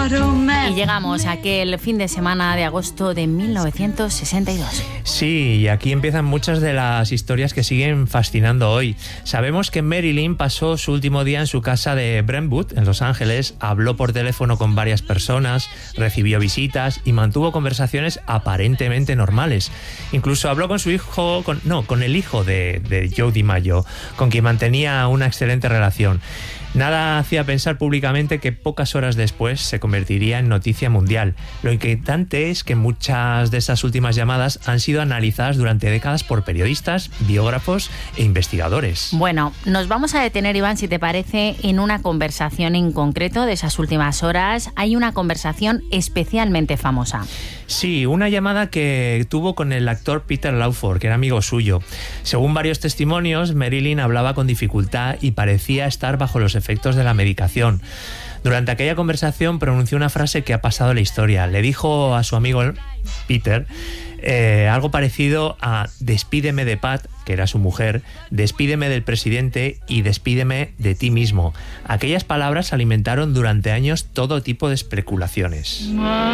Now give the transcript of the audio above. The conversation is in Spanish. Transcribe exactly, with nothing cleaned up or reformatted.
Y llegamos a aquel fin de semana de agosto de mil novecientos sesenta y dos. Sí, y aquí empiezan muchas de las historias que siguen fascinando hoy. Sabemos que Marilyn pasó su último día en su casa de Brentwood, en Los Ángeles, habló por teléfono con varias personas, recibió visitas y mantuvo conversaciones aparentemente normales. Incluso habló con su hijo, con, no, con el hijo de, de Joe DiMaggio, con quien mantenía una excelente relación. Nada hacía pensar públicamente que pocas horas después se convertiría en noticia mundial. Lo inquietante es que muchas de esas últimas llamadas han sido analizadas durante décadas por periodistas, biógrafos e investigadores. Bueno, nos vamos a detener, Iván, si te parece, en una conversación en concreto de esas últimas horas. Hay una conversación especialmente famosa. Sí, una llamada que tuvo con el actor Peter Lawford, que era amigo suyo. Según varios testimonios, Marilyn hablaba con dificultad y parecía estar bajo los efectos de la medicación. Durante aquella conversación pronunció una frase que ha pasado a la historia. Le dijo a su amigo Peter eh, algo parecido a despídeme de Pat, que era su mujer, despídeme del presidente y despídeme de ti mismo. Aquellas palabras alimentaron durante años todo tipo de especulaciones.